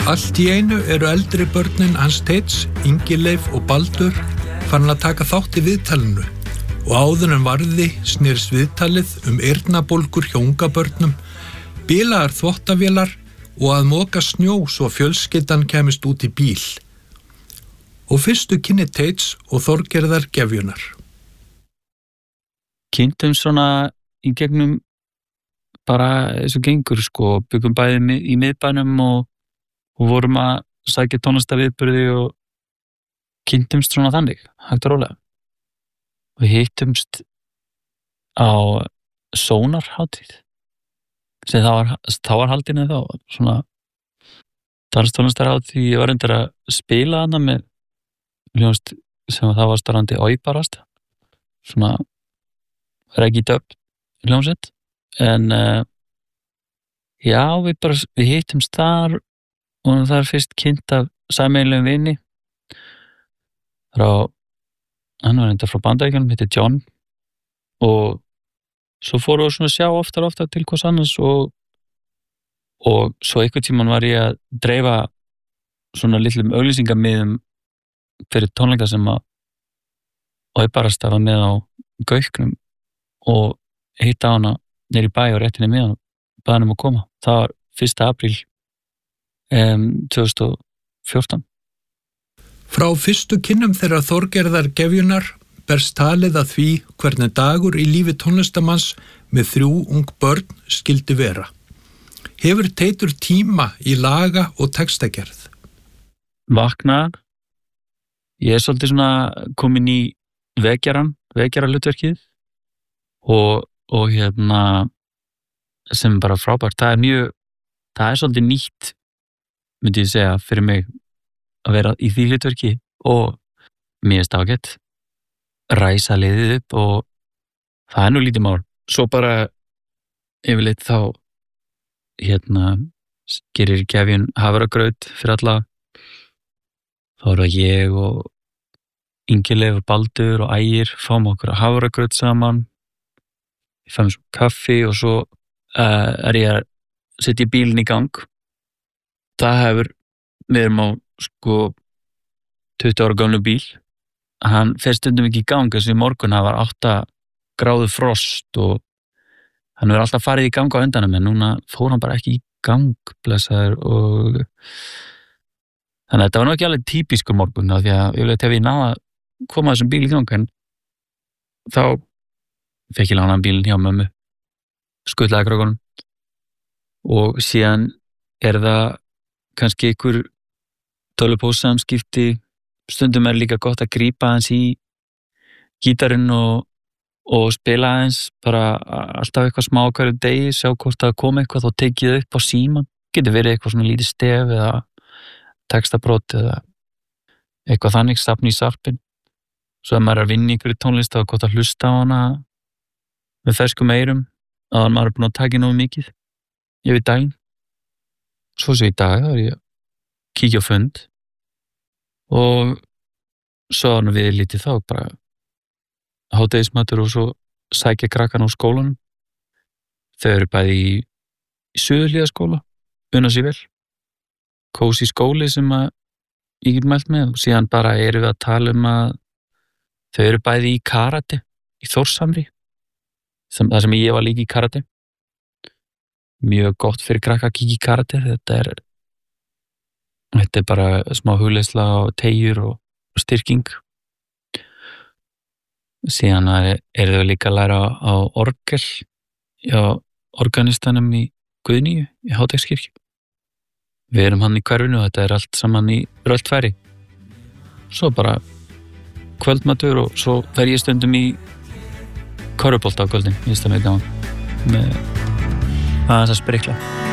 Allt í einu eru eldri börnin hans Teits, Ingileif og Baldur farin að taka þátt í viðtalinu og áður en varði snerist viðtalið eyrnabólgur hjá ungabörnum, bilaðar þvottavélar og að moka snjó svo fjölskyldan kæmist út í bíl. Og fyrstu kynni Teits og Þorgerðar Gefjunar. Kynntum svona í gegnum bara eins og gengur sko, byggum bæði í miðbænum og vorum að sækja tónlistarviðburði og kynntumst svona þannig, hægt og rólega. Við hittumst á Sónarhátíð sem þá var haldin eða þá, svona danstónlistarhátíð. Ég var reyndar að spila hana með hljómsveit sem það var starfandi Óibarast, svona reggae dub hljómsveit, en já, við hittumst þar og það fyrst kynnt af sameiginlegum vini hann var reyndar frá Bandaríkjunum, heitir John, og svo fórum við svona að sjá oftar til hvers annars og svo einhvern tímann var ég að dreifa svona litlum auglýsingamiðum fyrir tónleika sem að Óibarast var með á Gauknum og hitta á hana niður í bæ og réttinni með hann, bað hann að koma. Það var 1. apríl 2014. Frá fyrstu kynnum þeirra Þorgerðar Gefjunar berst talið að því hvernig dagur í lífi tónlistamanns með 3 ung börn skyldi vera. Hefur Teitur tíma í laga og textagerð? Vakna, ég svolítið svona komin í vekjaralutverkið og sem bara frábært. Það er svolítið nýtt, myndi ég segja, fyrir mig að vera í því hlutverki og mér er ágætt ræsa liðið upp og það er nú lítið mál. Svo bara yfirleitt þá gerir Gefjun hafragraut fyrir alla. Þá er það ég og Ingileif og Baldur og Ægir fáum okkur hafragraut saman. Við fáum svo kaffi og svo er ég að setja bílinn í gang. Við erum á 20 ára gamlu bíl. Hann fer stundum ekki í gang, eins og í morgun það var 8 gráðu frost og hann verður alltaf farið í gang á undanum, en núna fór hann bara ekki í gang, blessaður, og þannig að þetta var nú ekki alveg típiskur morgun, þá því að ég náði að koma þessum bíl í gang, en þá fekk ég lánaðan bílinn hjá mömmu, skuttlaði krókunum og síðan er það kannski einhver tölvupóstsamskipti. Stundum er líka gott að grípa aðeins í gítarinn og spila aðeins, bara alltaf eitthvað smá hverju degi, sjá hvort það kom eitthvað, þá tekið það upp á símann. Getur verið eitthvað svona lítið stef eða textabrót eða eitthvað þannig, safn í sarpinn. Svo ef maður er að vinna í einhverju tónlist, þá er gott að hlusta á hana með ferskum eyrum, að maður er búin að taka nógu mikið yfir daginn. Svo í dag þá er ég að kíkja á fund og svo við lítið þá bara hádegismatur og svo sækja krakkan á skólanum. Þau eru bæði í Suðurhlíðaskóla, unna sér vel, kósí skóli sem að ég get mælt með, og síðan bara erum við að tala að þau eru bæði í karate í Þórshamri, það sem ég var líka í karate. Mjög gott fyrir krakka að kíkja í karate. Þetta er bara smá hugleiðsla og teygjur og styrking. Síðan eru þau líka að læra á orgel hjá organistanum í Guðnýju í Háteigskirkju. Við erum hann í hverfinu og þetta er allt saman í röldfæri. Svo bara kvöldmatur og svo fer ég stundum í körfubolta á kvöldin, ég veist það með gaman, með aðeins að sprikla.